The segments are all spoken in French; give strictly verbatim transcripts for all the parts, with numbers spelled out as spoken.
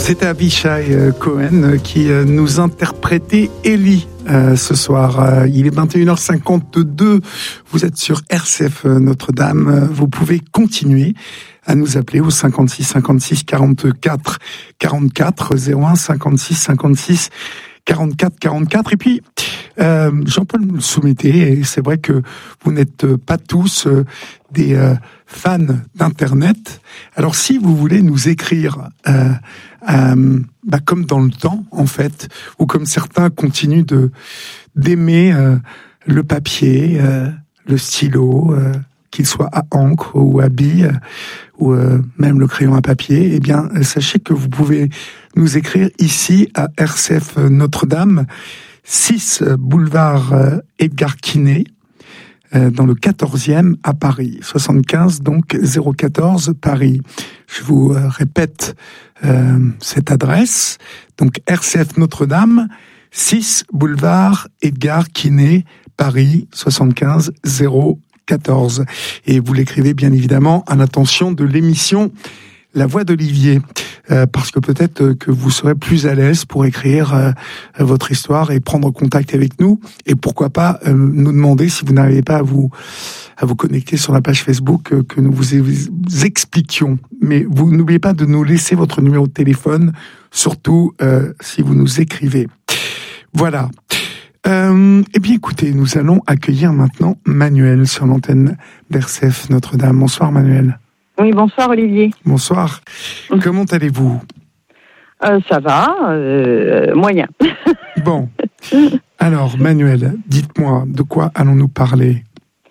C'était Avishai Cohen qui nous interprétait Élie euh, ce soir. Euh, il est vingt et une heures cinquante-deux. Vous êtes sur R C F Notre-Dame. Vous pouvez continuer à nous appeler au cinquante-six cinquante-six quarante-quatre quarante-quatre zéro un cinquante-six cinquante-six quarante-quatre quarante-quatre. Et puis, euh, Jean-Paul nous le soumettait, et c'est vrai que vous n'êtes pas tous euh, des euh, fans d'Internet. Alors, si vous voulez nous écrire, euh, euh, bah, comme dans le temps, en fait, ou comme certains continuent de d'aimer euh, le papier, euh, le stylo, euh, qu'il soit à encre ou à bille, ou euh, même le crayon à papier, eh bien, sachez que vous pouvez nous écrire ici à R C F Notre-Dame, six boulevard Edgar Quinet, euh, dans le quatorzième à Paris, soixante-quinze donc zéro quatorze Paris. Je vous euh, répète euh, cette adresse, donc R C F Notre-Dame, six boulevard Edgar Quinet, Paris, soixante-quinze zéro quatorze. Et vous l'écrivez bien évidemment à l'attention de l'émission La Voix d'Olivier, euh, parce que peut-être que vous serez plus à l'aise pour écrire euh, votre histoire et prendre contact avec nous, et pourquoi pas euh, nous demander, si vous n'arrivez pas à vous à vous connecter sur la page Facebook, euh, que nous vous, vous expliquions. Mais vous n'oubliez pas de nous laisser votre numéro de téléphone, surtout euh, si vous nous écrivez. Voilà. Euh, eh bien, écoutez, nous allons accueillir maintenant Manuel sur l'antenne d'R C F Notre-Dame. Bonsoir, Manuel. Oui, bonsoir, Olivier. Bonsoir. Mmh. Comment allez-vous ? euh, Ça va, euh, moyen. Bon. Alors, Manuel, dites-moi, de quoi allons-nous parler ?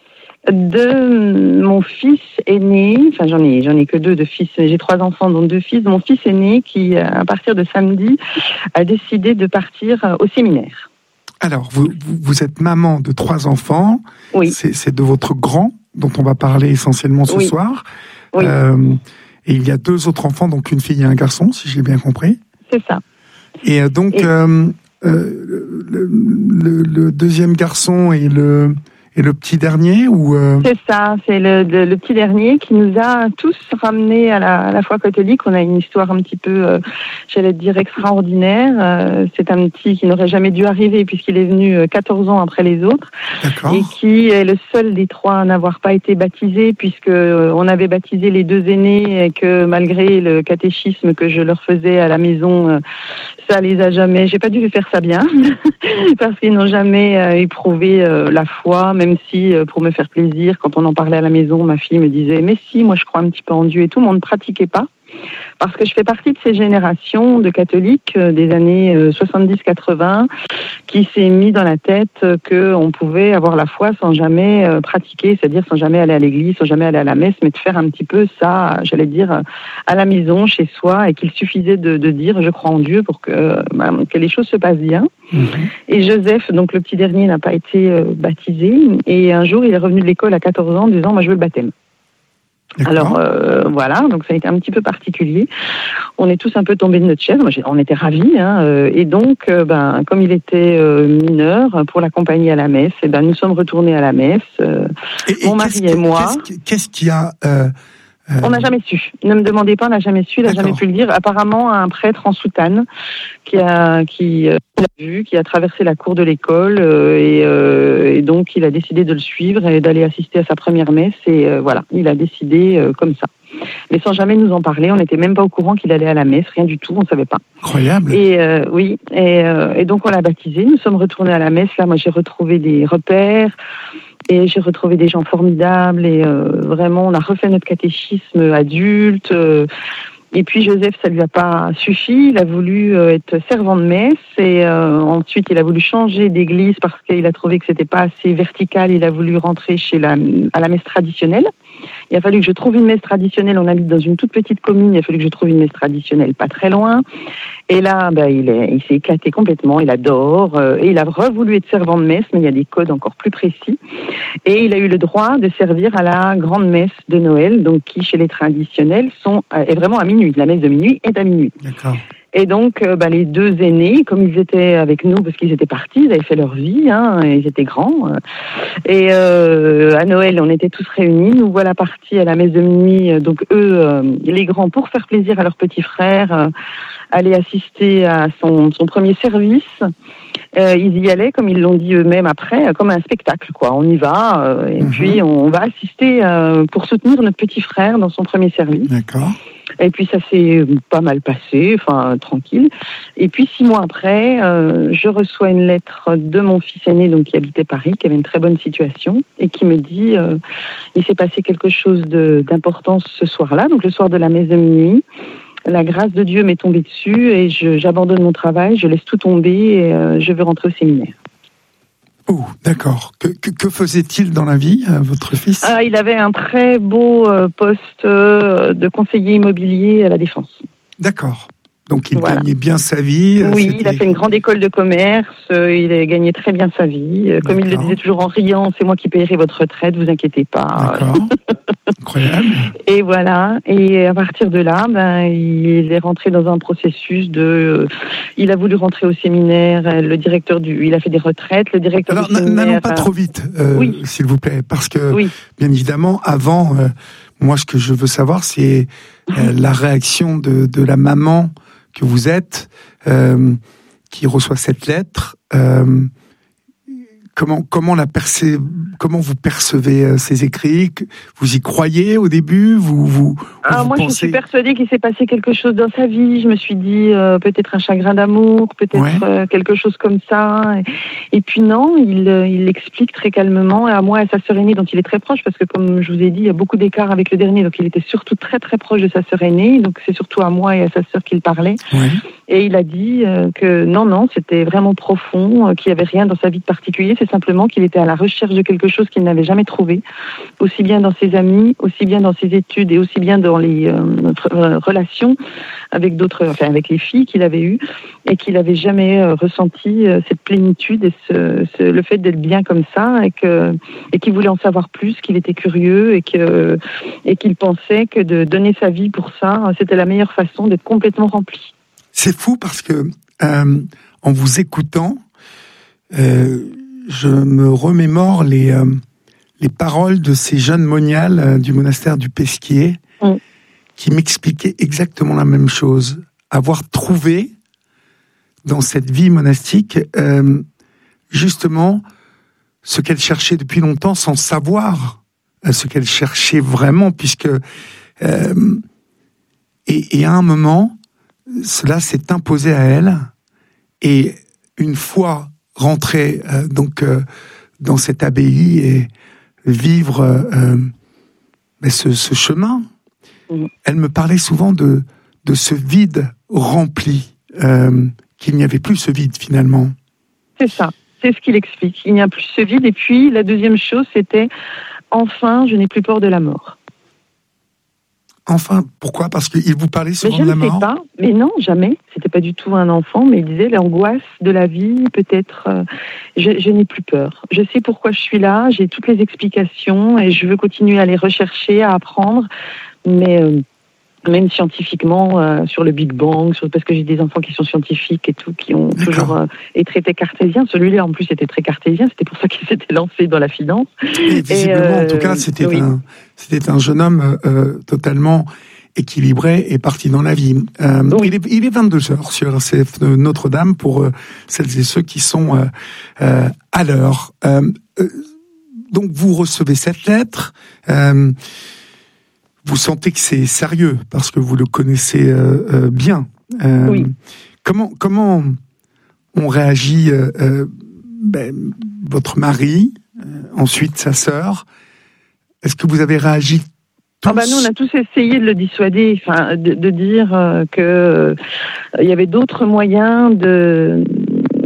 De mon fils aîné, enfin j'en ai, j'en ai que deux de fils, j'ai trois enfants dont deux fils, de mon fils aîné qui, à partir de samedi, a décidé de partir au séminaire. Alors, vous, vous êtes maman de trois enfants. Oui. C'est, c'est de votre grand dont on va parler essentiellement ce oui. soir. Oui. Euh, et il y a deux autres enfants, donc une fille et un garçon, si j'ai bien compris. C'est ça. Et donc, et... Euh, euh, le, le, le deuxième garçon et le... Et le petit dernier ou euh... C'est ça, c'est le, le, le petit dernier qui nous a tous ramenés à la, à la foi catholique. On a une histoire un petit peu, euh, j'allais dire, extraordinaire. Euh, c'est un petit qui n'aurait jamais dû arriver puisqu'il est venu quatorze ans après les autres. D'accord. Et qui est le seul des trois à n'avoir pas été baptisé, puisque on avait baptisé les deux aînés et que malgré le catéchisme que je leur faisais à la maison, ça les a jamais, j'ai pas dû faire ça bien parce qu'ils n'ont jamais éprouvé la foi. Même si, pour me faire plaisir, quand on en parlait à la maison, ma fille me disait « Mais si, moi je crois un petit peu en Dieu et tout », mais on ne pratiquait pas. Parce que je fais partie de ces générations de catholiques des années soixante-dix quatre-vingts qui s'est mis dans la tête qu'on pouvait avoir la foi sans jamais pratiquer, c'est-à-dire sans jamais aller à l'église, sans jamais aller à la messe, mais de faire un petit peu ça, j'allais dire, à la maison, chez soi, et qu'il suffisait de, de dire « je crois en Dieu » pour que, bah, que les choses se passent bien. Mmh. Et Joseph, donc le petit dernier, n'a pas été baptisé, et un jour il est revenu de l'école à quatorze ans en disant « moi je veux le baptême ». D'accord. Alors euh, voilà, donc ça a été un petit peu particulier. On est tous un peu tombés de notre chaise. Moi, on était ravis, hein, euh, et donc, euh, ben, comme il était euh, mineur, pour l'accompagner à la messe, et ben, nous sommes retournés à la messe. Euh, et, et mon mari et moi. Qu'est-ce, qu'est-ce qu'il y a euh, euh... On n'a jamais su. Ne me demandez pas, on n'a jamais su, il n'a jamais pu le dire. Apparemment, un prêtre en soutane qui a qui euh, l'a vu, qui a traversé la cour de l'école, euh, et, euh, et donc il a décidé de le suivre et d'aller assister à sa première messe. Et euh, voilà, il a décidé euh, comme ça. Mais sans jamais nous en parler, on n'était même pas au courant qu'il allait à la messe, rien du tout, on ne savait pas. Incroyable. Et euh, oui, et, euh, et donc on l'a baptisé, nous sommes retournés à la messe. Là, moi j'ai retrouvé des repères. Et j'ai retrouvé des gens formidables et euh, vraiment, on a refait notre catéchisme adulte. Euh, et puis Joseph, ça lui a pas suffi. Il a voulu euh, être servant de messe et euh, ensuite il a voulu changer d'église parce qu'il a trouvé que c'était pas assez vertical. Il a voulu rentrer chez la à la messe traditionnelle. Il a fallu que je trouve une messe traditionnelle. On habite dans une toute petite commune. Il a fallu que je trouve une messe traditionnelle pas très loin. Et là, ben, il, est, il s'est éclaté complètement. Il adore. Euh, et il a revoulu être servant de messe, mais il y a des codes encore plus précis. Et il a eu le droit de servir à la grande messe de Noël, donc qui, chez les traditionnels, sont, est vraiment à minuit. La messe de minuit est à minuit. D'accord. Et donc, euh, bah, les deux aînés, comme ils étaient avec nous, parce qu'ils étaient partis, ils avaient fait leur vie, hein, ils étaient grands. Euh, et euh, à Noël, on était tous réunis. Nous voilà partis à la messe de minuit. Donc eux, euh, les grands, pour faire plaisir à leur petit frère, euh, aller assister à son, son premier service. Euh, ils y allaient, comme ils l'ont dit eux-mêmes après, comme un spectacle, quoi. On y va, euh, et mmh. puis on va assister euh, pour soutenir notre petit frère dans son premier service. D'accord. Et puis ça s'est pas mal passé, enfin tranquille. Et puis six mois après, euh, je reçois une lettre de mon fils aîné, donc qui habitait Paris, qui avait une très bonne situation, et qui me dit euh, il s'est passé quelque chose de, d'important ce soir-là, donc le soir de la messe de minuit. La grâce de Dieu m'est tombée dessus et je, j'abandonne mon travail, je laisse tout tomber et euh, je veux rentrer au séminaire. Oh, d'accord. Que, que, que faisait-il dans la vie, euh, votre fils ? Ah, il avait un très beau euh, poste euh, de conseiller immobilier à la Défense. D'accord. Donc il voilà. gagnait bien sa vie. Oui, c'était... il a fait une grande école de commerce, euh, il a gagné très bien sa vie. Euh, comme il le disait toujours en riant, c'est moi qui paierai votre retraite, vous inquiétez pas. D'accord. Incroyable. Et voilà, et à partir de là, ben, il est rentré dans un processus de... Euh, il a voulu rentrer au séminaire, le directeur du... Il a fait des retraites, le directeur Alors, du séminaire... n'allons pas trop vite, euh, oui. s'il vous plaît, parce que, oui. bien évidemment, avant, euh, moi, ce que je veux savoir, c'est euh, la réaction de, de la maman que vous êtes, euh, qui reçoit cette lettre. Euh, comment comment la percevez, comment vous percevez euh, ces écrits ? Vous y croyez au début ? Vous vous, ah, vous moi, pensez... je suis persuadée qu'il s'est passé quelque chose dans sa vie. Je me suis dit euh, peut-être un chagrin d'amour, peut-être ouais. euh, quelque chose comme ça. Et, et puis non, il euh, il l'explique très calmement à moi et à sa sœur aînée, dont il est très proche, parce que comme je vous ai dit, il y a beaucoup d'écart avec le dernier, donc il était surtout très très proche de sa sœur aînée. Donc c'est surtout à moi et à sa sœur qu'il parlait. Ouais. Et il a dit euh, que non, non, c'était vraiment profond, euh, qu'il n'y avait rien dans sa vie de particulier, c'est simplement qu'il était à la recherche de quelque chose qu'il n'avait jamais trouvé, aussi bien dans ses amis, aussi bien dans ses études et aussi bien dans les euh, euh, relations avec d'autres, enfin avec les filles qu'il avait eues, et qu'il n'avait jamais euh, ressenti euh, cette plénitude et ce, ce, le fait d'être bien comme ça, et, que, et qu'il voulait en savoir plus, qu'il était curieux et, que, et qu'il pensait que de donner sa vie pour ça, c'était la meilleure façon d'être complètement rempli. C'est fou parce que, euh, en vous écoutant, euh, je me remémore les, euh, les paroles de ces jeunes moniales euh, du monastère du Pesquier, mm. qui m'expliquaient exactement la même chose. Avoir trouvé, dans cette vie monastique, euh, justement, ce qu'elle cherchait depuis longtemps, sans savoir euh, ce qu'elle cherchait vraiment, puisque... Euh, et, et à un moment... cela s'est imposé à elle, et une fois rentrée euh, donc euh, dans cette abbaye et vivre euh, euh, ce, ce chemin, mmh. elle me parlait souvent de de ce vide rempli, euh, qu'il n'y avait plus ce vide finalement. C'est ça, c'est ce qu'il explique. Il n'y a plus ce vide, et puis la deuxième chose, c'était enfin, je n'ai plus peur de la mort. Enfin, pourquoi ? Parce qu'il vous parlait souvent mais de la mort ? Je ne sais pas, mais non, jamais. C'était pas du tout un enfant, mais il disait l'angoisse de la vie, peut-être. Euh, je, je n'ai plus peur. Je sais pourquoi je suis là, j'ai toutes les explications et je veux continuer à les rechercher, à apprendre, mais euh, même scientifiquement, euh, sur le Big Bang, sur, parce que j'ai des enfants qui sont scientifiques et tout, qui ont D'accord. toujours euh, été très cartésiens. Celui-là, en plus, était très cartésien. C'était pour ça qu'il s'était lancé dans la finance. Et visiblement, et euh, en tout cas, c'était, oui. un, c'était un jeune homme euh, totalement équilibré et parti dans la vie. Euh, oui. il, est, il est vingt-deux heures sur R C F Notre-Dame pour euh, celles et ceux qui sont euh, euh, à l'heure. Euh, euh, donc, vous recevez cette lettre. Euh, Vous sentez que c'est sérieux parce que vous le connaissez euh, euh, bien. Euh, oui. Comment comment on réagit euh, euh, ben, votre mari, euh, ensuite sa sœur. Est-ce que vous avez réagi tous? Ah bah nous on a tous essayé de le dissuader, enfin de, de dire euh, que euh, il y avait d'autres moyens de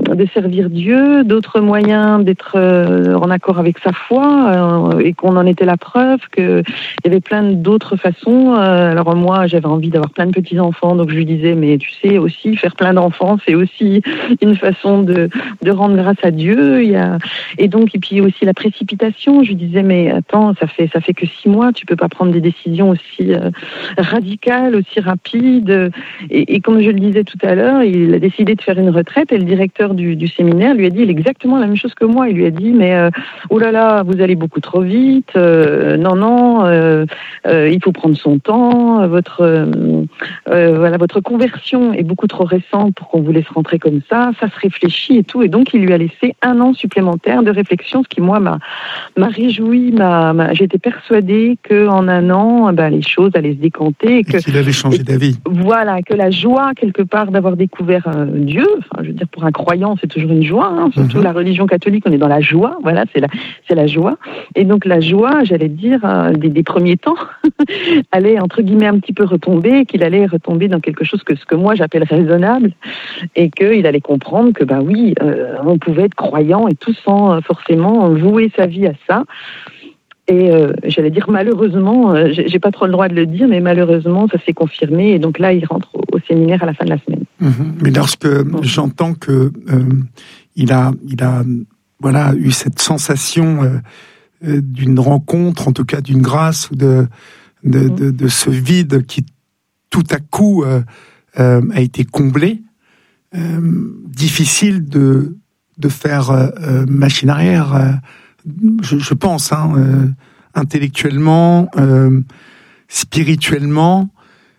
de servir Dieu, d'autres moyens d'être euh, en accord avec sa foi, euh, et qu'on en était la preuve, qu'il y avait plein d'autres façons. Euh, alors moi, j'avais envie d'avoir plein de petits-enfants, donc je lui disais, mais tu sais, aussi, faire plein d'enfants, c'est aussi une façon de, de rendre grâce à Dieu. Il y a... Et donc, et puis aussi la précipitation, je lui disais, mais attends, ça fait, ça fait que six mois, tu peux pas prendre des décisions aussi euh, radicales, aussi rapides. Et, et comme je le disais tout à l'heure, il a décidé de faire une retraite, et le directeur du, du séminaire lui a dit exactement la même chose que moi. Il lui a dit, mais euh, oh là là, vous allez beaucoup trop vite, euh, non, non, euh, euh, il faut prendre son temps, votre, euh, euh, voilà, votre conversion est beaucoup trop récente pour qu'on vous laisse rentrer comme ça, ça se réfléchit et tout. Et donc, il lui a laissé un an supplémentaire de réflexion, ce qui, moi, m'a, m'a réjoui, m'a, m'a, j'étais persuadée qu'en un an, ben, les choses allaient se décanter. Et, que, et qu'il avait changé d'avis. Voilà, que la joie, quelque part, d'avoir découvert euh, Dieu, enfin, je veux dire, pour un croyant, c'est toujours une joie, hein, surtout mm-hmm. la religion catholique, on est dans la joie, voilà, c'est la, c'est la joie. Et donc, la joie, j'allais dire, euh, des, des premiers temps, allait, entre guillemets, un petit peu retomber, qu'il allait retomber dans quelque chose que ce que moi j'appelle raisonnable, et qu'il allait comprendre que, ben oui, euh, on pouvait être croyant et tout sans euh, forcément vouer sa vie à ça. Et euh, j'allais dire malheureusement, euh, j'ai, j'ai pas trop le droit de le dire, mais malheureusement ça s'est confirmé, et donc là il rentre au, au séminaire à la fin de la semaine. Mmh. Mais lorsque mmh. j'entends que euh, il a, il a, voilà, eu cette sensation euh, euh, d'une rencontre, en tout cas d'une grâce, ou de de, mmh. de de ce vide qui tout à coup euh, euh, a été comblé, euh, difficile de de faire euh, machine arrière. Euh, Je, je pense, hein, euh, intellectuellement, euh, spirituellement,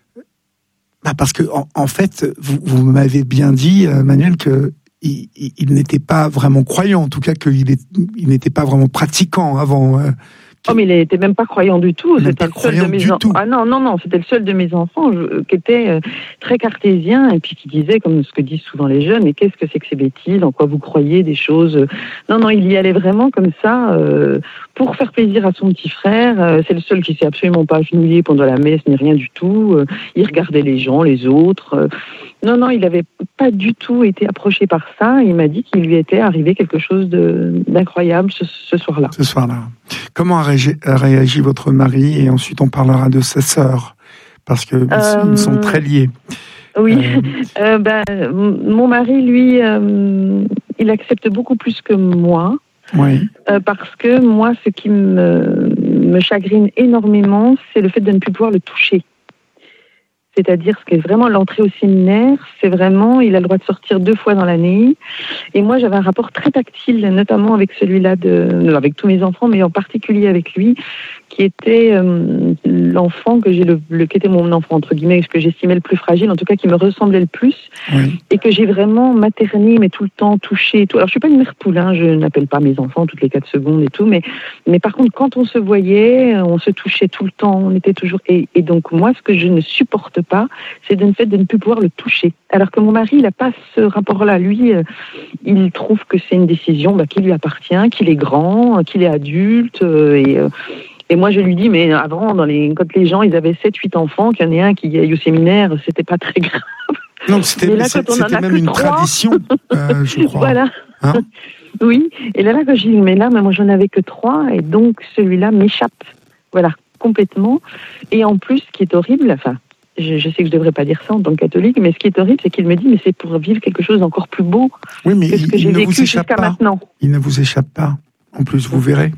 bah parce que en, en fait, vous, vous m'avez bien dit, euh, Manuel, que il, il, il n'était pas vraiment croyant, en tout cas qu'il est, il n'était pas vraiment pratiquant avant. Euh, Oh, mais il n'était même pas croyant du tout. C'était le seul de mes enfants. Ah non, non, non, c'était le seul de mes enfants je, qui était euh, très cartésien, et puis qui disait, comme ce que disent souvent les jeunes, mais qu'est-ce que c'est que ces bêtises, en quoi vous croyez des choses. Non, non, il y allait vraiment comme ça, euh, pour faire plaisir à son petit frère. Euh, c'est le seul qui s'est absolument pas agenouillé pendant la messe, ni rien du tout. Euh, il regardait les gens, les autres. Euh, non, non, il n'avait pas du tout été approché par ça. Il m'a dit qu'il lui était arrivé quelque chose de, d'incroyable ce, ce soir-là. Ce soir-là. Comment a réagi, a réagi votre mari? Et ensuite, on parlera de sa sœur, parce que euh, ils sont très liés. Oui. Euh... Euh, ben, mon mari, lui, euh, il accepte beaucoup plus que moi. Oui. Euh, parce que moi, ce qui me, me chagrine énormément, c'est le fait de ne plus pouvoir le toucher. C'est-à-dire, ce qui est vraiment l'entrée au séminaire, c'est vraiment, il a le droit de sortir deux fois dans l'année. Et moi, j'avais un rapport très tactile, notamment avec celui-là, de, avec tous mes enfants, mais en particulier avec lui, qui était euh, l'enfant que j'ai le, le, qui était mon enfant entre guillemets, ce que j'estimais le plus fragile, en tout cas qui me ressemblait le plus, oui. Et que j'ai vraiment materné, mais tout le temps touché. Et tout. Alors, je suis pas une mère poule, hein, je n'appelle pas mes enfants toutes les quatre secondes et tout, mais, mais par contre, quand on se voyait, on se touchait tout le temps, on était toujours. Et, et donc moi, ce que je ne supporte pas, c'est le fait de ne plus pouvoir le toucher. Alors que mon mari, il n'a pas ce rapport-là. Lui, euh, il trouve que c'est une décision bah, qui lui appartient, qu'il est grand, qu'il est adulte. Euh, et, euh, et moi, je lui dis, mais avant, dans les, quand les gens ils avaient sept huit enfants, qu'il y en ait un qui aille au séminaire, c'était pas très grave. Non, c'était, là, c'est, c'était même une trois, tradition, euh, je crois. Voilà. Hein? Oui. Et là, là, quand je dis, mais là, mais moi, j'en avais que trois, et donc celui-là m'échappe. Voilà, complètement. Et en plus, ce qui est horrible, enfin, Je, je sais que je ne devrais pas dire ça en tant que catholique, mais ce qui est horrible, c'est qu'il me dit, mais c'est pour vivre quelque chose d'encore plus beau oui, mais que ce il, que j'ai vécu jusqu'à pas. maintenant. Il ne vous échappe pas. En plus, vous verrez.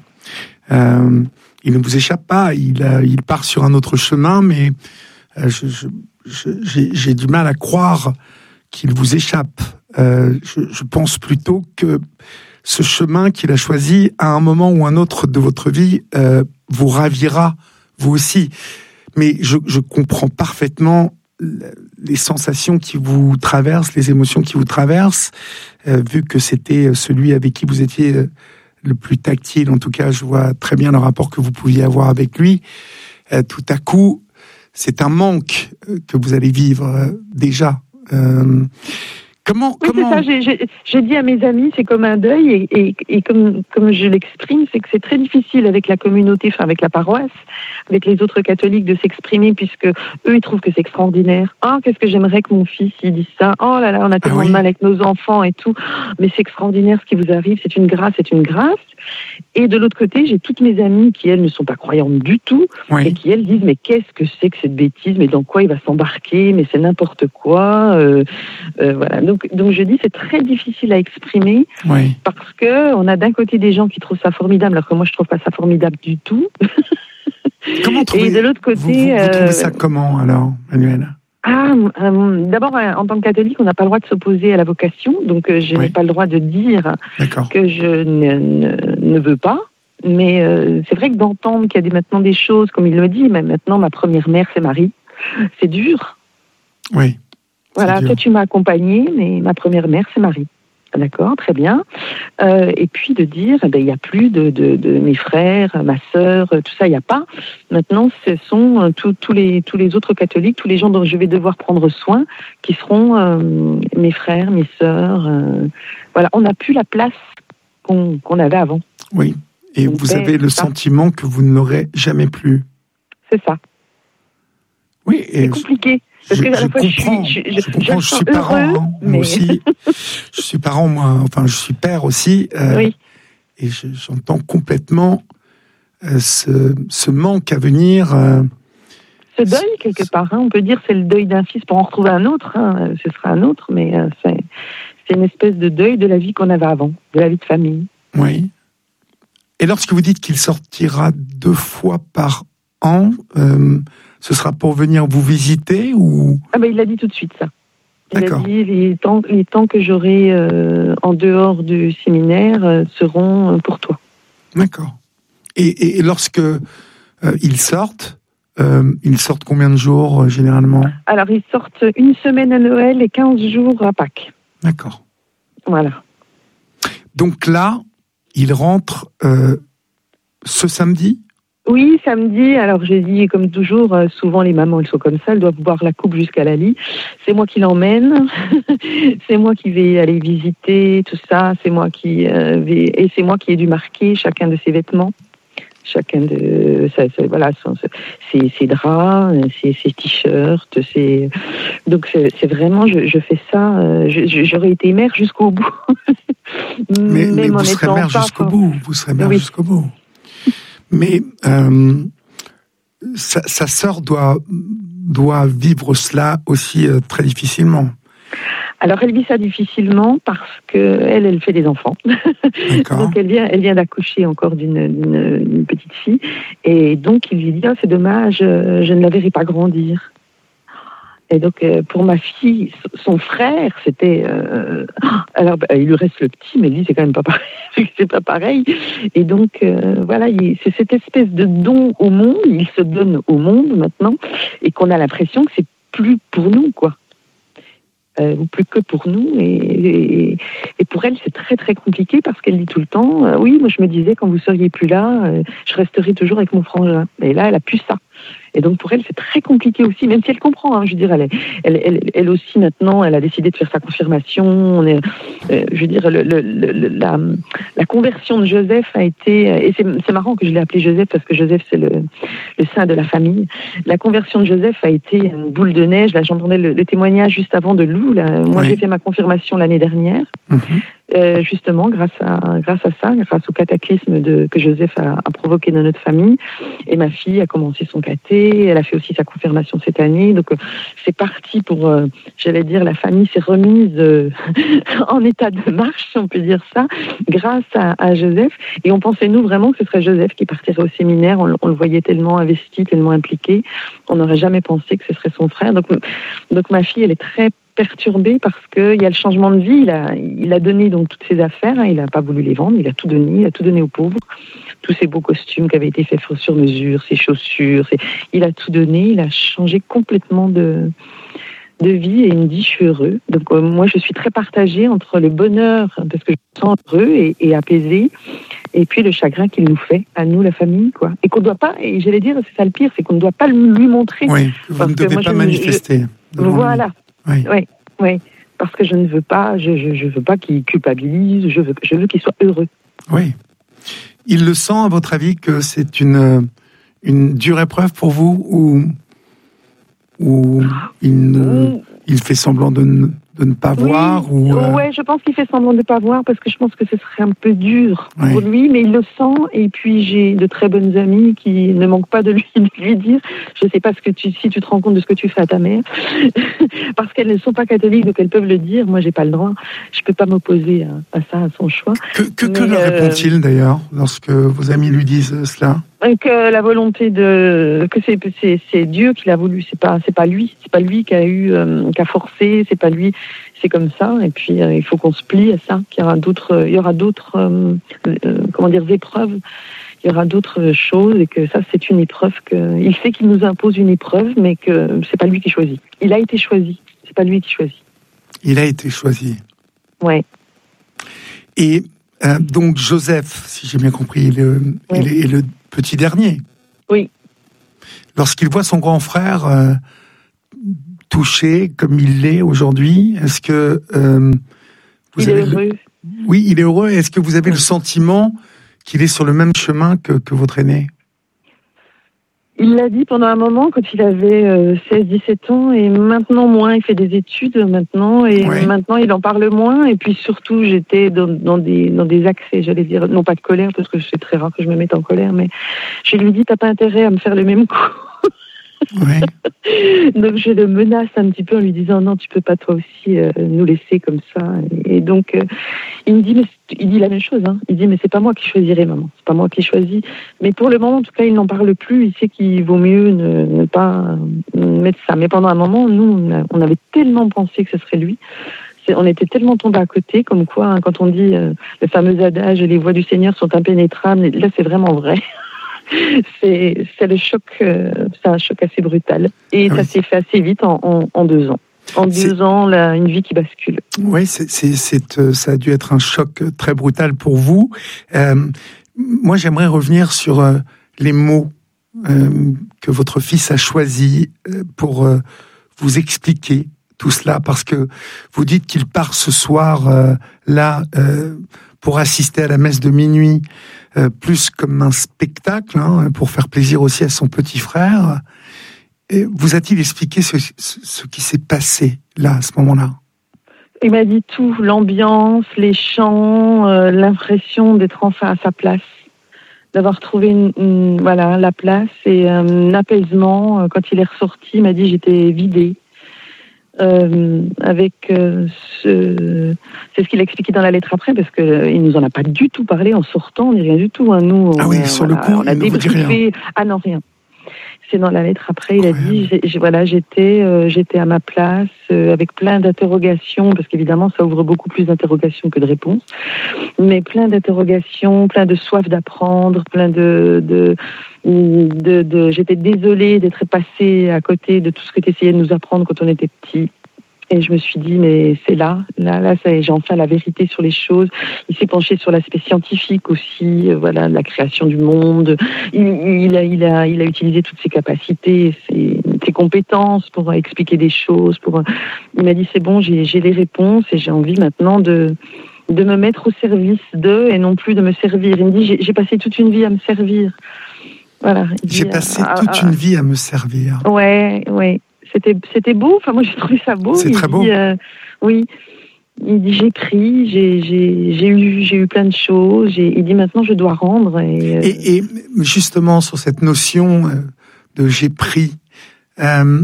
Euh, il ne vous échappe pas. Il, euh, il part sur un autre chemin, mais euh, je, je, je, j'ai, j'ai du mal à croire qu'il vous échappe. Euh, je, je pense plutôt que ce chemin qu'il a choisi, à un moment ou un autre de votre vie, euh, vous ravira, vous aussi. Mais je, je comprends parfaitement les sensations qui vous traversent, les émotions qui vous traversent, euh, vu que c'était celui avec qui vous étiez le plus tactile. En tout cas, je vois très bien le rapport que vous pouviez avoir avec lui. Euh, tout à coup, c'est un manque que vous allez vivre euh, déjà. Euh, Comment, oui, comment... c'est ça. J'ai, j'ai, j'ai dit à mes amis, c'est comme un deuil, et, et, et comme, comme je l'exprime, c'est que c'est très difficile avec la communauté, enfin avec la paroisse, avec les autres catholiques, de s'exprimer, puisque eux, ils trouvent que c'est extraordinaire. Ah, oh, qu'est-ce que j'aimerais que mon fils il dise ça. Oh là là, on a tellement ah, oui. de mal avec nos enfants et tout. Mais c'est extraordinaire ce qui vous arrive. C'est une grâce, c'est une grâce. Et de l'autre côté, j'ai toutes mes amies qui, elles, ne sont pas croyantes du tout, oui. et qui, elles, disent, mais qu'est-ce que c'est que cette bêtise, mais dans quoi il va s'embarquer, mais c'est n'importe quoi. Euh, euh, voilà. Donc, donc je dis, c'est très difficile à exprimer, oui. parce que on a d'un côté des gens qui trouvent ça formidable, alors que moi, je trouve pas ça formidable du tout. Comment trouvez, et de l'autre côté, vous, vous, vous trouvez ça comment, alors, Manuel? Ah, euh, d'abord, en tant que catholique, on n'a pas le droit de s'opposer à la vocation, donc euh, je oui. n'ai pas le droit de dire D'accord. que je ne, ne, ne veux pas. Mais euh, c'est vrai que d'entendre qu'il y a des, maintenant des choses, comme il le dit, mais maintenant ma première mère, c'est Marie. C'est dur. Oui. Voilà, toi tu m'as accompagnée, mais ma première mère, c'est Marie. D'accord, très bien. Euh, et puis de dire, il ben, n'y a plus de, de, de mes frères, ma sœur, tout ça, il n'y a pas. Maintenant, ce sont tous tous les, tous les autres catholiques, tous les gens dont je vais devoir prendre soin, qui seront euh, mes frères, mes sœurs. Euh, voilà, on n'a plus la place qu'on, qu'on avait avant. Oui, et Mon vous père, avez le sentiment que vous ne l'aurez jamais plus. C'est ça. Oui, et c'est compliqué. Parce je, que à la je, fois, comprends, je, je, je, je comprends, je, je suis parent, heureux, hein, mais... moi aussi. Je suis parent, moi, enfin, je suis père aussi. Euh, oui. Et je, j'entends complètement euh, ce, ce manque à venir. Euh, ce deuil, quelque ce... part, hein, on peut dire c'est le deuil d'un fils pour en retrouver un autre, hein, ce sera un autre, mais euh, c'est, c'est une espèce de deuil de la vie qu'on avait avant, de la vie de famille. Oui. Et lorsque vous dites qu'il sortira deux fois par an, euh, ce sera pour venir vous visiter ou... Ah ben il l'a dit tout de suite, ça. Il D'accord. a dit les temps, les temps que j'aurai euh, en dehors du séminaire euh, seront pour toi. D'accord. Et, et lorsque euh, ils sortent, euh, ils sortent combien de jours euh, généralement ? Alors ils sortent une semaine à Noël et quinze jours à Pâques. D'accord. Voilà. Donc là, ils rentrent euh, ce samedi ? Oui, samedi. Alors j'ai dit, comme toujours, euh, souvent les mamans, elles sont comme ça, elles doivent boire la coupe jusqu'à la lit. C'est moi qui l'emmène, c'est moi qui vais aller visiter tout ça, c'est moi qui euh, vais et c'est moi qui ai dû marquer chacun de ses vêtements, chacun de, ça, ça, voilà, ses, ses draps, ses, ses t-shirts, ses... donc c'est, c'est vraiment, je, je fais ça. Euh, je, j'aurais été mère jusqu'au bout. mais, mais vous serez mère pas, jusqu'au bout. Vous serez mère oui. jusqu'au bout. Mais euh, sa, sa sœur doit, doit vivre cela aussi euh, très difficilement. Alors elle vit ça difficilement parce qu'elle, elle fait des enfants. Donc elle vient, elle vient d'accoucher encore d'une, d'une, d'une petite fille. Et donc il lui dit, oh, c'est dommage, je ne la verrai pas grandir. Et donc, euh, pour ma fille, son frère, c'était... Euh, alors, bah, il lui reste le petit, mais lui, c'est quand même pas pareil. c'est pas pareil. Et donc, euh, voilà, il, c'est cette espèce de don au monde, il se donne au monde maintenant, et qu'on a l'impression que c'est plus pour nous, quoi. Euh, ou plus que pour nous. Et, et, et pour elle, c'est très, très compliqué parce qu'elle dit tout le temps, euh, oui, moi, je me disais, quand vous seriez plus là, euh, je resterai toujours avec mon frangin. Et là, elle a plus ça. Et donc pour elle, c'est très compliqué aussi, même si elle comprend. Hein, je veux dire, elle, elle, elle, elle aussi maintenant, elle a décidé de faire sa confirmation. On est, euh, je veux dire, le, le, le, la, la conversion de Joseph a été, et c'est, c'est marrant que je l'ai appelé Joseph parce que Joseph c'est le, le saint de la famille. La conversion de Joseph a été une boule de neige. Là, j'entendais le, le témoignage juste avant de Lou. Là. Moi, oui. j'ai fait ma confirmation l'année dernière. Mm-hmm. Euh, justement, grâce à grâce à ça, grâce au cataclysme de, que Joseph a, a provoqué dans notre famille, et ma fille a commencé son caté, elle a fait aussi sa confirmation cette année, donc euh, c'est parti pour, euh, j'allais dire, la famille s'est remise euh, en état de marche, si on peut dire ça, grâce à, à Joseph, et on pensait nous vraiment que ce serait Joseph qui partirait au séminaire, on, on le voyait tellement investi, tellement impliqué, on n'aurait jamais pensé que ce serait son frère, donc, donc ma fille, elle est très perturbé parce qu'il y a le changement de vie, il a, il a donné donc toutes ses affaires, hein, il n'a pas voulu les vendre, il a tout donné, il a tout donné aux pauvres, tous ses beaux costumes qui avaient été faits sur mesure, ses chaussures, ses... il a tout donné, il a changé complètement de, de vie et il me dit je suis heureux. Donc euh, moi je suis très partagée entre le bonheur, parce que je me sens heureux et, et apaisé, et puis le chagrin qu'il nous fait, à nous la famille, quoi. Et qu'on ne doit pas, et j'allais dire, c'est ça le pire, c'est qu'on ne doit pas lui montrer. Oui, vous ne devez pas je, manifester. Je, voilà. Oui, oui, oui. parce que je ne veux pas, je, je, je veux pas qu'il culpabilise, je veux, je veux qu'il soit heureux. Oui. Il le sent, à votre avis, que c'est une, une dure épreuve pour vous, ou, ou il, ne, il fait semblant de ne, de ne pas oui, voir ou euh... Ouais, je pense qu'il fait semblant de ne pas voir parce que je pense que ce serait un peu dur oui. pour lui, mais il le sent. Et puis j'ai de très bonnes amies qui ne manquent pas de lui, de lui dire. Je ne sais pas ce que tu, si tu te rends compte de ce que tu fais à ta mère, parce qu'elles ne sont pas catholiques, donc elles peuvent le dire. Moi, j'ai pas le droit. Je peux pas m'opposer à, à ça, à son choix. Que, que, mais, que leur euh... répond-il d'ailleurs lorsque vos amis lui disent cela? Que la volonté de que c'est c'est c'est Dieu qui l'a voulu, c'est pas c'est pas lui, c'est pas lui qui a eu euh, qui a forcé, c'est pas lui, c'est comme ça. Et puis euh, il faut qu'on se plie à ça, qu'il y aura d'autres, il y aura d'autres euh, euh, comment dire épreuves, il y aura d'autres choses et que ça c'est une épreuve que il sait qu'il nous impose une épreuve, mais que c'est pas lui qui choisit. Il a été choisi, c'est pas lui qui choisit. Il a été choisi. Ouais. Et euh, donc Joseph, si j'ai bien compris, est le, oui. est le petit dernier. Oui. Lorsqu'il voit son grand frère euh, touché comme il l'est aujourd'hui, est-ce que euh, vous il avez est heureux. Le... Oui, il est heureux. Est-ce que vous avez oui. le sentiment qu'il est sur le même chemin que, que votre aîné? Il l'a dit pendant un moment quand il avait euh, seize dix-sept ans et maintenant moins, il fait des études maintenant et oui. maintenant il en parle moins et puis surtout j'étais dans, dans, des, dans des accès, j'allais dire, non pas de colère parce que c'est très rare que je me mette en colère, mais je lui dis t'as pas intérêt à me faire le même coup. Oui. Donc je le menace un petit peu en lui disant non tu peux pas toi aussi euh, nous laisser comme ça et donc euh, il me dit mais il dit la même chose hein. Il dit mais c'est pas moi qui choisirai maman, c'est pas moi qui choisis, mais pour le moment en tout cas il n'en parle plus, il sait qu'il vaut mieux ne, ne pas mettre ça, mais pendant un moment nous on avait tellement pensé que ce serait lui, on était tellement tombés à côté comme quoi hein, quand on dit euh, le fameux adage les voies du Seigneur sont impénétrables, là c'est vraiment vrai. C'est, c'est le choc, euh, c'est un choc assez brutal. Et oui. ça s'est fait assez vite en, en, en deux ans. En deux c'est... ans, là, une vie qui bascule. Oui, c'est, c'est, c'est, ça a dû être un choc très brutal pour vous. Euh, moi, j'aimerais revenir sur euh, les mots euh, que votre fils a choisis euh, pour euh, vous expliquer tout cela, parce que vous dites qu'il part ce soir euh, là euh, pour assister à la messe de minuit, euh, plus comme un spectacle, hein, pour faire plaisir aussi à son petit frère. Et vous a-t-il expliqué ce, ce, ce qui s'est passé là, à ce moment-là? Il m'a dit tout, l'ambiance, les chants, euh, l'impression d'être enfin à sa place, d'avoir trouvé une, une, voilà, la place et euh, un apaisement. Quand il est ressorti, il m'a dit j'étais vidée. Euh, avec euh, ce... c'est ce qu'il a expliqué dans la lettre après, parce qu'il euh, nous en a pas du tout parlé en sortant, ni rien du tout. Hein. Nous, on, ah oui, sur voilà, le coup, on a débriefé. Ah non, rien. C'est dans la lettre après, il a dit, j'ai, j'ai, voilà, j'étais, euh, j'étais à ma place, euh, avec plein d'interrogations, parce qu'évidemment, ça ouvre beaucoup plus d'interrogations que de réponses, mais plein d'interrogations, plein de soif d'apprendre, plein de, de, de, de j'étais désolée d'être passée à côté de tout ce que tu essayais de nous apprendre quand on était petit. Et je me suis dit, mais c'est là, là, là, ça, j'ai enfin la vérité sur les choses. Il s'est penché sur l'aspect scientifique aussi, euh, voilà, la création du monde. Il, il, a, il, a, il a utilisé toutes ses capacités, ses, ses compétences pour expliquer des choses. Pour... Il m'a dit, c'est bon, j'ai, j'ai les réponses et j'ai envie maintenant de, de me mettre au service d'eux et non plus de me servir. Il me dit, j'ai, j'ai passé toute une vie à me servir. Voilà. Il j'ai dit, passé ah, toute ah, une vie à me servir. Ouais, ouais. C'était, c'était beau, enfin moi j'ai trouvé ça beau. C'est il très dit, beau. Euh, oui, il dit j'ai pris, j'ai, j'ai, j'ai, eu, j'ai eu plein de choses, j'ai, il dit maintenant je dois rendre. Et, euh... et, et justement sur cette notion de j'ai pris, euh,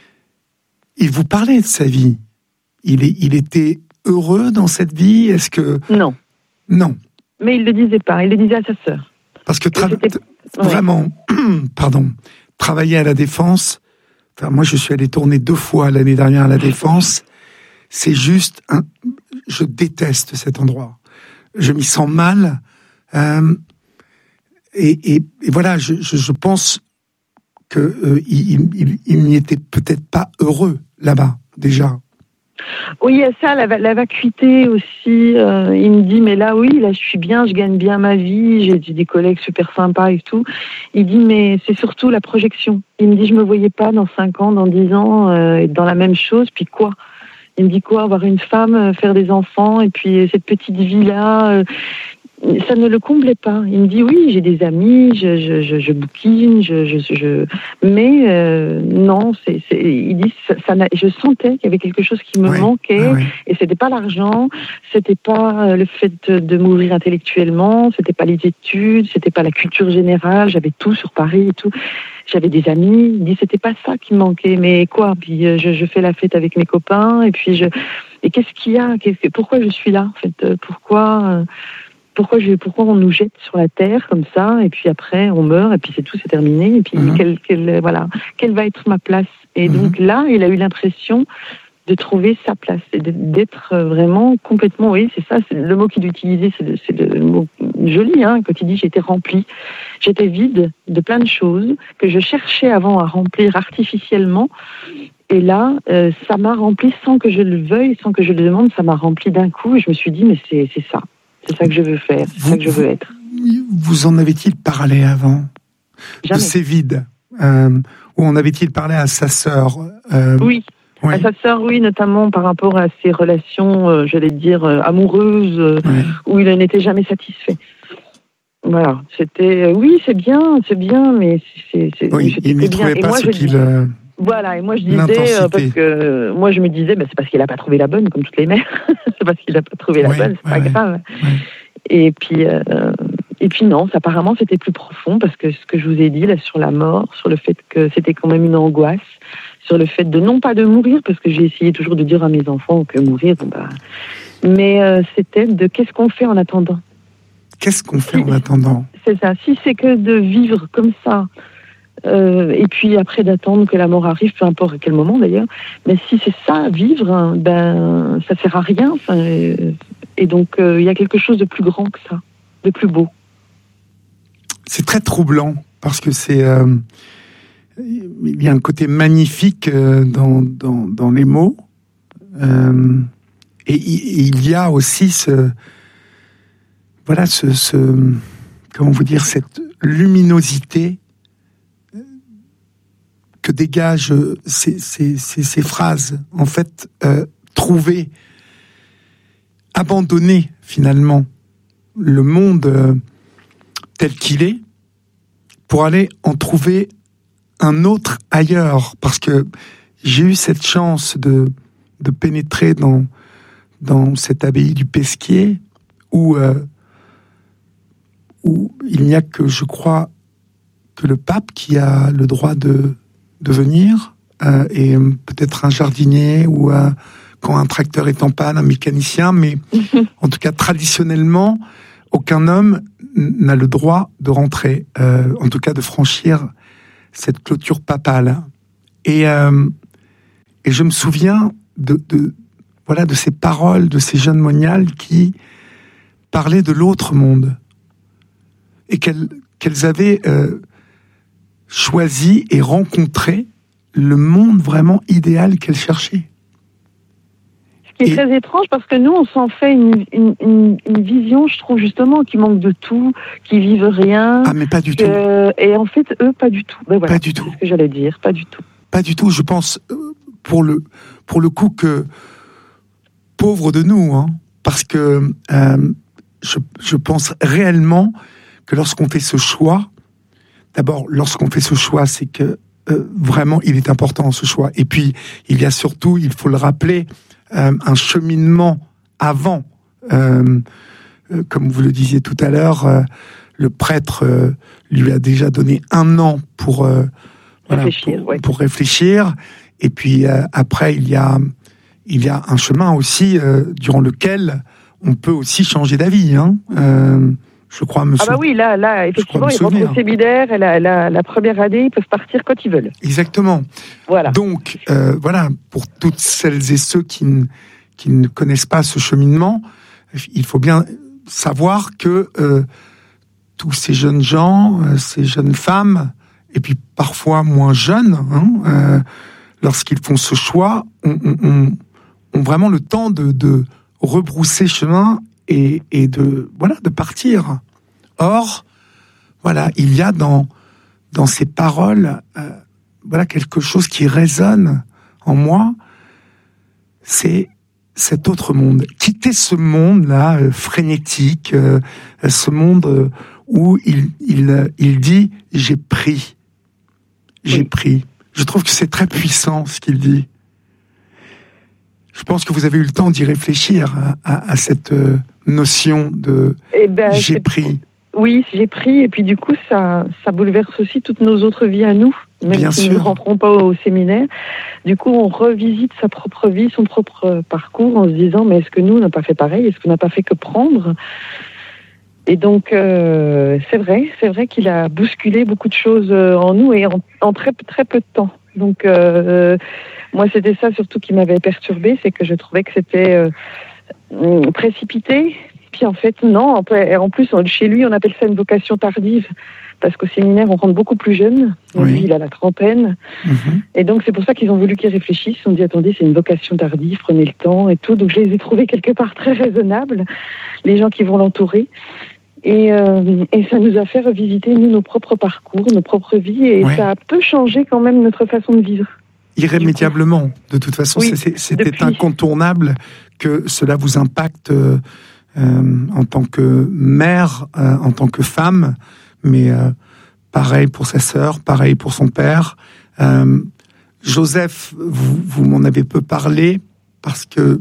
il vous parlait de sa vie. Il, est, il était heureux dans cette vie? Est-ce que... Non. Non. Mais il ne le disait pas, il le disait à sa sœur. Parce que tra- t- vraiment, ouais. pardon, travailler à la Défense... Enfin, moi, je suis allé tourner deux fois l'année dernière à la Défense. C'est juste un... Je déteste cet endroit. Je m'y sens mal. Euh... Et, et, et voilà, je, je, je pense qu'il euh, il, il, il n'y était peut-être pas heureux là-bas, déjà. Oui, il y a ça, la, la vacuité aussi. Euh, il me dit, mais là, oui, là, je suis bien, je gagne bien ma vie, j'ai, j'ai des collègues super sympas et tout. Il dit, mais c'est surtout la projection. Il me dit, je me voyais pas dans cinq ans, dans dix ans, euh, être dans la même chose, puis quoi? Il me dit quoi, avoir une femme, faire des enfants, et puis cette petite vie-là, euh, ça ne le comblait pas. Il me dit oui, j'ai des amis, je, je, je, je bouquine, je, je, je... mais euh, non, c'est, c'est... il dit ça, ça n'a... je sentais qu'il y avait quelque chose qui me oui, manquait, oui. Et c'était pas l'argent, c'était pas le fait de, de m'ouvrir intellectuellement, c'était pas les études, c'était pas la culture générale. J'avais tout sur Paris et tout. J'avais des amis. Il dit c'était pas ça qui me manquait, mais quoi. Puis je, je fais la fête avec mes copains, et puis je et qu'est-ce qu'il y a, qu'est-ce... pourquoi je suis là en fait, pourquoi. Pourquoi, je, pourquoi on nous jette sur la terre comme ça, et puis après on meurt, et puis c'est tout, c'est terminé, et puis mmh. quelle, quelle, voilà, quelle va être ma place? Et mmh. donc là, il a eu l'impression de trouver sa place, et d'être vraiment complètement, oui, c'est ça, c'est le mot qu'il utilisait, c'est, le, c'est le mot joli, hein, quand il dit j'étais remplie, j'étais vide de plein de choses que je cherchais avant à remplir artificiellement, et là, euh, ça m'a rempli sans que je le veuille, sans que je le demande, ça m'a rempli d'un coup, et je me suis dit, mais c'est, c'est ça. C'est ça que je veux faire, c'est vous, ça que je veux être. Vous en avait-il parlé avant? Jamais. De ces vides euh, Ou en avait-il parlé à sa sœur euh, Oui, oui, à sa sœur, oui, notamment par rapport à ses relations, euh, j'allais dire, euh, amoureuses, euh, oui. où il n'était jamais satisfait. Voilà, c'était, euh, oui, c'est bien, c'est bien, mais c'est... c'est oui, c'était il ne trouvait pas ce qu'il... Euh... Voilà, et moi je disais, euh, parce que euh, moi je me disais, bah, c'est parce qu'il n'a pas trouvé la bonne, comme toutes les mères. C'est parce qu'il n'a pas trouvé la ouais, bonne, c'est ouais, pas grave. Ouais. Et puis, euh, et puis non, ça, apparemment c'était plus profond, parce que ce que je vous ai dit là sur la mort, sur le fait que c'était quand même une angoisse, sur le fait de non pas de mourir, parce que j'ai essayé toujours de dire à mes enfants que mourir, bon bah, mais euh, c'était de qu'est-ce qu'on fait en attendant. Qu'est-ce qu'on fait si, en attendant? C'est ça. Si c'est que de vivre comme ça. Euh, et puis après d'attendre que la mort arrive, peu importe à quel moment d'ailleurs. Mais si c'est ça, vivre, hein, ben ça sert à rien. Enfin, euh, et donc il euh, y a quelque chose de plus grand que ça, de plus beau. C'est très troublant parce que c'est euh, il y a un côté magnifique euh, dans, dans dans les mots euh, et, et il y a aussi ce voilà ce, ce comment vous dire cette luminosité que dégagent ces, ces, ces, ces phrases, en fait, euh, trouver, abandonner finalement le monde euh, tel qu'il est pour aller en trouver un autre ailleurs. Parce que j'ai eu cette chance de, de pénétrer dans, dans cette abbaye du Pesquier où, euh, où il n'y a que, je crois, que le pape qui a le droit de de venir, euh, et peut-être un jardinier ou euh, quand un tracteur est en panne, un mécanicien, mais en tout cas traditionnellement, aucun homme n'a le droit de rentrer, euh, en tout cas de franchir cette clôture papale. Et, euh, et je me souviens de, de, voilà, de ces paroles de ces jeunes moniales qui parlaient de l'autre monde et qu'elles, qu'elles avaient... Euh, choisi et rencontré le monde vraiment idéal qu'elle cherchait. Ce qui est et... très étrange, parce que nous, on s'en fait une, une, une, une vision, je trouve justement, qui manque de tout, qui vivent rien. Ah, mais pas du que... tout. Et en fait, eux, pas du tout. Ben voilà, pas du tout. C'est ce que j'allais dire, pas du tout. Pas du tout, je pense, pour le, pour le coup, que pauvre de nous, hein, parce que euh, je, je pense réellement que lorsqu'on fait ce choix, d'abord, lorsqu'on fait ce choix, c'est que euh, vraiment, il est important ce choix. Et puis, il y a surtout, il faut le rappeler, euh, un cheminement avant. Euh, euh, comme vous le disiez tout à l'heure, euh, le prêtre euh, lui a déjà donné un an pour, euh, voilà, réfléchir, pour, ouais. pour réfléchir. Et puis euh, après, il y a, il y a un chemin aussi euh, durant lequel on peut aussi changer d'avis. Hein. Euh, Je crois me Ah bah oui, là, là effectivement, ils rentrent au séminaire et la, la, la première année, ils peuvent partir quand ils veulent. Exactement. Voilà. Donc, euh, voilà, pour toutes celles et ceux qui, n- qui ne connaissent pas ce cheminement, il faut bien savoir que euh, tous ces jeunes gens, euh, ces jeunes femmes, et puis parfois moins jeunes, hein, euh, lorsqu'ils font ce choix, ont, ont, ont vraiment le temps de, de rebrousser chemin et, et de, voilà, de partir. Or, voilà, il y a dans, dans ces paroles, euh, voilà, quelque chose qui résonne en moi. c'est cet autre monde. Quitter ce monde-là, euh, frénétique, euh, ce monde euh, où il, il, il dit « j'ai pris ». J'ai oui. pris. Je trouve que c'est très puissant ce qu'il dit. Je pense que vous avez eu le temps d'y réfléchir à, à, à cette euh, notion de eh ben, j'ai pris. Oui, j'ai pris, et puis du coup, ça, ça bouleverse aussi toutes nos autres vies à nous, même Bien si sûr. nous ne rentrons pas au séminaire. Du coup, on revisite sa propre vie, son propre parcours, en se disant, mais est-ce que nous, on n'a pas fait pareil? Est-ce qu'on n'a pas fait que prendre? Et donc, euh, c'est vrai, c'est vrai qu'il a bousculé beaucoup de choses en nous, et en, en très, très peu de temps. Donc, euh, moi, c'était ça surtout qui m'avait perturbée, c'est que je trouvais que c'était euh, précipité. Puis en fait, non, en plus, chez lui, on appelle ça une vocation tardive, parce qu'au séminaire, on rentre beaucoup plus jeune. Oui. Lui, il a la trentaine. Mm-hmm. Et donc, c'est pour ça qu'ils ont voulu qu'il réfléchisse. Ils ont dit, attendez, c'est une vocation tardive, prenez le temps et tout. Donc, je les ai trouvés quelque part très raisonnables, les gens qui vont l'entourer. Et, euh, et ça nous a fait revisiter, nous, nos propres parcours, nos propres vies. Et ouais. ça a un peu changé quand même notre façon de vivre. Irrémédiablement. De toute façon, oui, c'est, c'était depuis... incontournable que cela vous impacte euh, euh, en tant que mère, euh, en tant que femme, mais euh, pareil pour sa sœur, pareil pour son père. Euh, Joseph, vous, vous m'en avez peu parlé, parce que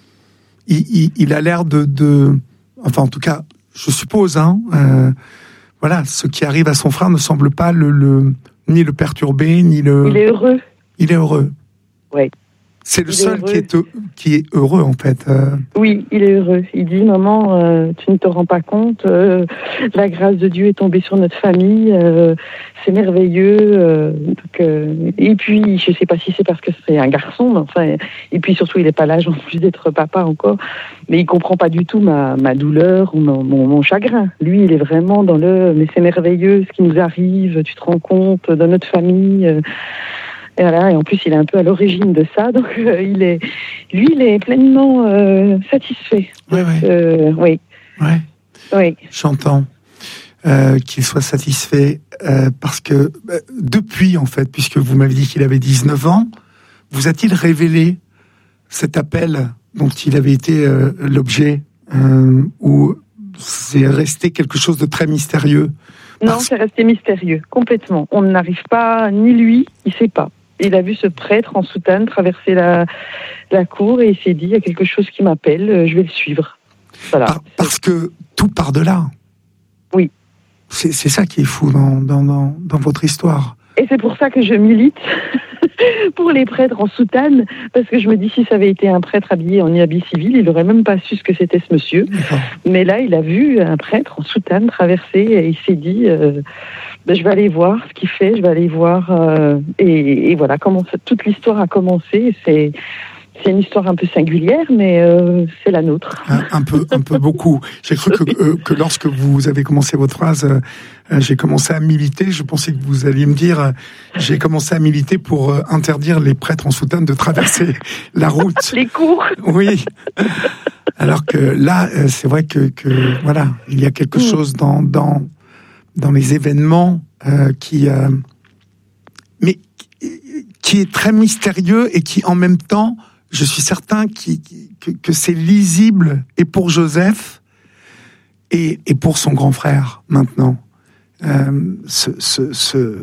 il, il, il a l'air de, de... Enfin, en tout cas... Je suppose, hein, euh, voilà, ce qui arrive à son frère ne semble pas le, le ni le perturber, ni le. Il est heureux. Il est heureux. Oui. C'est le il seul est qui est qui est heureux en fait. Euh... Oui, il est heureux. Il dit maman, euh, tu ne te rends pas compte, euh, la grâce de Dieu est tombée sur notre famille, euh, c'est merveilleux. Euh, donc, euh, et puis, je ne sais pas si c'est parce que c'est un garçon, mais enfin, et puis surtout, il n'est pas l'âge en plus d'être papa encore, mais il comprend pas du tout ma ma douleur ou mon, mon, mon chagrin. Lui, il est vraiment dans le, mais c'est merveilleux ce qui nous arrive. Tu te rends compte dans notre famille. Euh, Et, voilà, et en plus, il est un peu à l'origine de ça, donc euh, il est, lui, il est pleinement euh, satisfait. Ouais, ouais. Euh, oui. Ouais. Oui. J'entends euh, qu'il soit satisfait euh, parce que euh, depuis, en fait, puisque vous m'avez dit qu'il avait dix-neuf ans, vous a-t-il révélé cet appel dont il avait été euh, l'objet euh, ou c'est resté quelque chose de très mystérieux? Non, parce... c'est resté mystérieux, complètement. On n'arrive pas, ni lui, il ne sait pas. Il a vu ce prêtre en soutane traverser la, la cour et il s'est dit, il y a quelque chose qui m'appelle, je vais le suivre. Voilà. Par, parce que tout part de là. Oui. C'est, c'est ça qui est fou dans, dans, dans, dans votre histoire. Et c'est pour ça que je milite pour les prêtres en soutane, parce que je me dis, si ça avait été un prêtre habillé en habit civil, il n'aurait même pas su ce que c'était ce monsieur. D'accord. Mais là, il a vu un prêtre en soutane traverser et il s'est dit... Euh, Ben, je vais aller voir ce qu'il fait, je vais aller voir euh, et, et voilà comment ça, toute l'histoire a commencé. C'est c'est une histoire un peu singulière, mais euh, c'est la nôtre. Un, un peu, un peu beaucoup. J'ai cru que, euh, que lorsque vous avez commencé votre phrase, euh, j'ai commencé à militer. Je pensais que vous alliez me dire, euh, j'ai commencé à militer pour euh, interdire les prêtres en soutane de traverser la route. Les cours. Oui. Alors que là, euh, c'est vrai que, que voilà, il y a quelque mmh. chose dans dans dans les événements euh, qui, euh, mais qui est très mystérieux et qui en même temps, je suis certain qui, qui, que, que c'est lisible et pour Joseph et, et pour son grand frère maintenant. Euh, ce, ce, ce,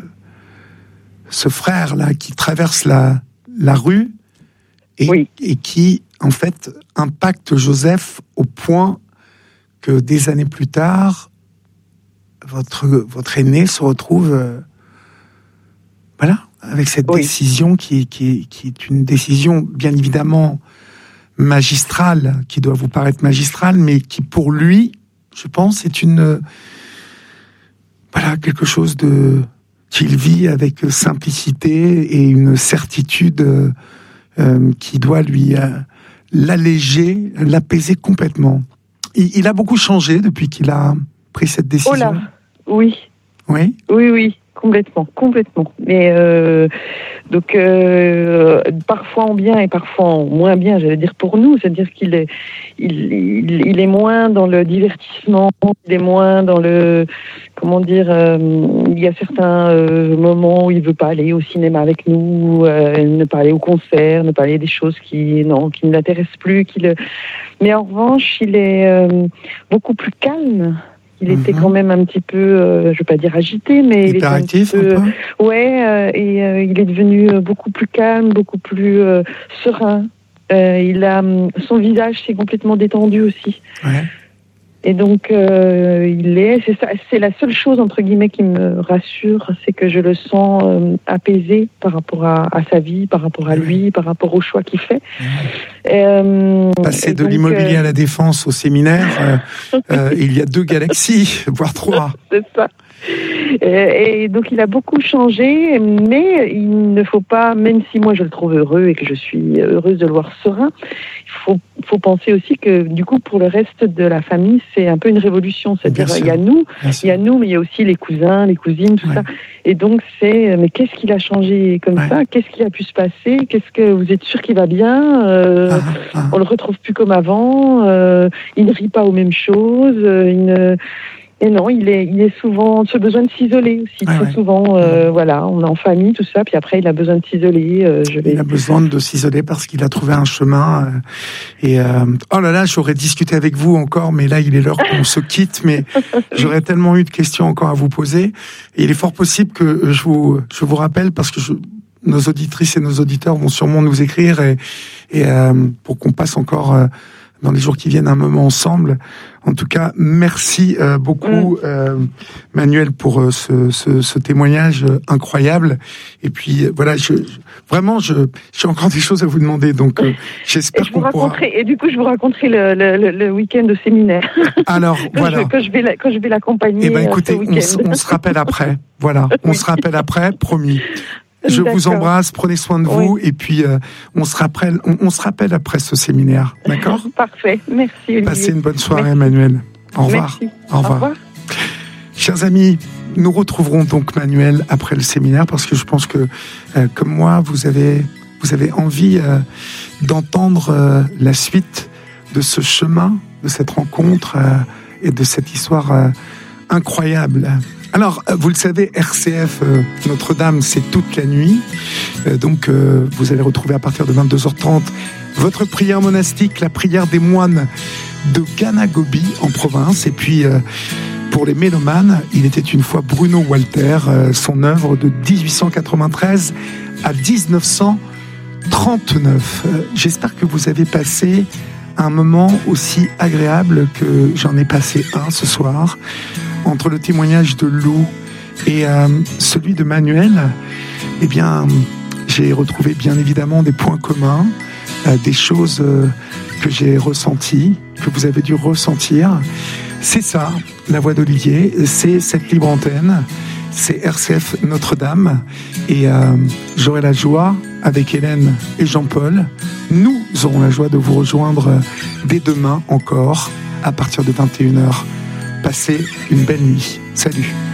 ce frère-là qui traverse la, la rue et, oui. et qui en fait impacte Joseph au point que des années plus tard, votre votre aîné se retrouve euh, voilà avec cette oui. décision qui qui qui est une décision bien évidemment magistrale, qui doit vous paraître magistrale, mais qui pour lui, je pense, est une euh, voilà quelque chose de qu'il vit avec simplicité et une certitude euh, euh, qui doit lui euh, l'alléger, l'apaiser complètement. Il, il a beaucoup changé depuis qu'il a pris cette décision. Oh là. Oui. Oui. Oui, oui, complètement, complètement. Mais euh, donc euh, parfois en bien et parfois en moins bien, j'allais dire pour nous, c'est-à-dire qu'il est, il, il, il est moins dans le divertissement, il est moins dans le, comment dire, euh, il y a certains euh, moments où il veut pas aller au cinéma avec nous, euh, ne pas aller au concert, ne pas aller des choses qui, non, qui ne l'intéressent plus, qui le. Mais en revanche, il est euh, beaucoup plus calme. Il était mmh. quand même un petit peu, euh, je veux pas dire agité, mais il était un petit peu, un peu. ouais, euh, et euh, il est devenu beaucoup plus calme, beaucoup plus euh, serein. Euh, il a son visage s'est complètement détendu aussi. Ouais. Et donc euh, il est, c'est ça, c'est la seule chose entre guillemets qui me rassure, c'est que je le sens euh, apaisé par rapport à, à sa vie, par rapport à lui, par rapport aux choix qu'il fait. Ouais. Euh, Passer de donc, l'immobilier euh... à la défense au séminaire, euh, euh, il y a deux galaxies, voire trois. C'est ça. Et, et donc il a beaucoup changé, mais il ne faut pas, même si moi je le trouve heureux et que je suis heureuse de le voir serein, il faut, faut penser aussi que du coup pour le reste de la famille c'est un peu une révolution, c'est-à-dire il y a nous, il y a nous, mais il y a aussi les cousins, les cousines, tout ouais. ça. Et donc c'est, mais qu'est-ce qu'il a changé comme ouais. ça? Qu'est-ce qui a pu se passer? Qu'est-ce que vous êtes sûr qu'il va bien? euh, ah, ah. On le retrouve plus comme avant. Euh, il ne rit pas aux mêmes choses. Euh, il ne Et non, il est, il est souvent, ce besoin de s'isoler aussi. Ah, très ouais. souvent, euh, voilà, on est en famille, tout ça, puis après, il a besoin de s'isoler. Euh, je vais... Il a besoin de s'isoler parce qu'il a trouvé un chemin. Euh, et euh, oh là là, j'aurais discuté avec vous encore, mais là, il est l'heure qu'on se quitte. Mais j'aurais tellement eu de questions encore à vous poser. Et il est fort possible que je vous, je vous rappelle, parce que je, nos auditrices et nos auditeurs vont sûrement nous écrire et, et euh, pour qu'on passe encore. Euh, dans les jours qui viennent un moment ensemble. En tout cas, merci euh, beaucoup mmh. euh, Manuel pour euh, ce, ce, ce témoignage euh, incroyable. Et puis euh, voilà, je, je, vraiment, je j'ai encore des choses à vous demander, donc euh, j'espère qu'on pourra. Et du coup, je vous raconterai le, le, le week-end au séminaire. Alors quand voilà. Je, quand je vais la, quand je vais l'accompagner. Eh ben écoutez, on, on se rappelle après. Voilà, on oui. se rappelle après, promis. Je D'accord. vous embrasse, prenez soin de vous, oui. et puis euh, on se rappelle, on, on se rappelle après ce séminaire, d'accord ? Parfait, merci Olivier. Passez une bonne soirée, merci. Manuel. Au revoir. Merci. Au revoir. Au revoir. Chers amis, nous retrouverons donc Manuel après le séminaire parce que je pense que, euh, comme moi, vous avez, vous avez envie euh, d'entendre euh, la suite de ce chemin, de cette rencontre euh, et de cette histoire euh, incroyable. Alors, vous le savez, R C F euh, Notre-Dame, c'est toute la nuit. Euh, donc, euh, vous allez retrouver à partir de vingt-deux heures trente votre prière monastique, la prière des moines de Ganagobi en province. Et puis, euh, pour les mélomanes, il était une fois Bruno Walter, euh, son œuvre de dix-huit cent quatre-vingt-treize à dix-neuf cent trente-neuf. Euh, j'espère que vous avez passé un moment aussi agréable que j'en ai passé un ce soir. Entre le témoignage de Lou et euh, celui de Manuel, eh bien, j'ai retrouvé bien évidemment des points communs, euh, des choses euh, que j'ai ressenties, que vous avez dû ressentir. C'est ça, la voix d'Olivier, c'est cette libre antenne, c'est R C F Notre-Dame. Et euh, j'aurai la joie, avec Hélène et Jean-Paul, nous aurons la joie de vous rejoindre dès demain encore, à partir de vingt et une heures. Passez une belle nuit. Salut.